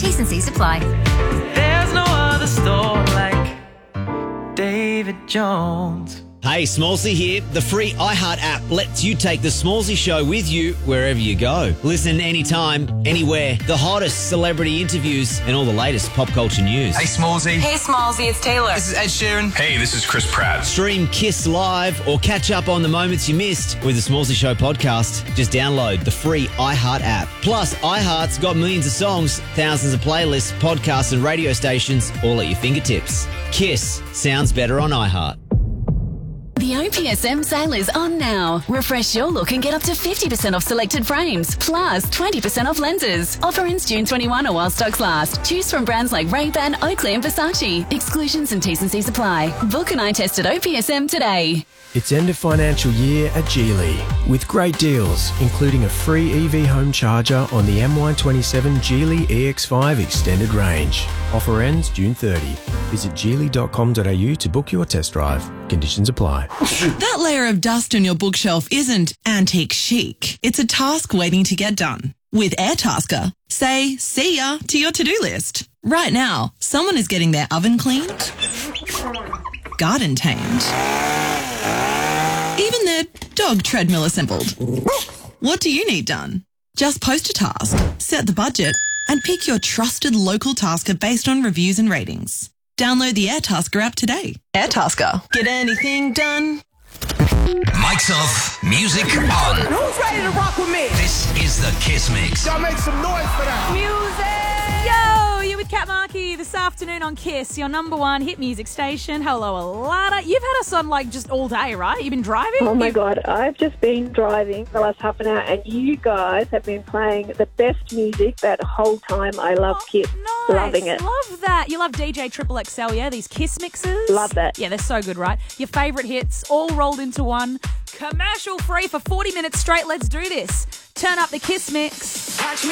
T's and C's apply. There's no other store like David Jones. Hey, Smallsy here. The free iHeart app lets you take the Smallsy show with you wherever you go. Listen anytime, anywhere. The hottest celebrity interviews and all the latest pop culture news. Hey, Smallsy. Hey, Smallsy, it's Taylor. This is Ed Sheeran. Hey, this is Chris Pratt. Stream Kiss Live or catch up on the moments you missed with the Smallsy Show podcast. Just download the free iHeart app. Plus, iHeart's got millions of songs, thousands of playlists, podcasts and radio stations all at your fingertips. Kiss sounds better on iHeart. The OPSM sale is on now. Refresh your look and get up to 50% off selected frames, plus 20% off lenses. Offer ends June 21 or while stocks last. Choose from brands like Ray-Ban, Oakley and Versace. Exclusions and T's and C's apply. Book an eye test at OPSM today. It's end of financial year at Geely with great deals, including a free EV home charger on the MY27 Geely EX5 extended range. Offer ends June 30. Visit geely.com.au to book your test drive. Conditions apply. That layer of dust on your bookshelf isn't antique chic. It's a task waiting to get done. With Airtasker, say see ya to your to-do list. Right now, someone is getting their oven cleaned, garden tamed, even their dog treadmill assembled. What do you need done? Just post a task, set the budget, and pick your trusted local tasker based on reviews and ratings. Download the Airtasker app today. Airtasker. Get anything done. Mics off, music on. Who's ready to rock with me? This is the Kiss Mix. Y'all make some noise for that. Music! Yo, you're with Kat Markey this afternoon on Kiss, your number one hit music station. Hello, Alana. You've had us on just all day, right? You've been driving? Oh my God, I've just been driving the last half an hour and you guys have been playing the best music that whole time. I love Kiss. Nice. Loving it. Love that. You love DJ Triple XL, yeah? These Kiss mixes? Love that. Yeah, they're so good, right? Your favourite hits all rolled into one. Commercial free for 40 minutes straight. Let's do this. Turn up the Kiss mix. Catch me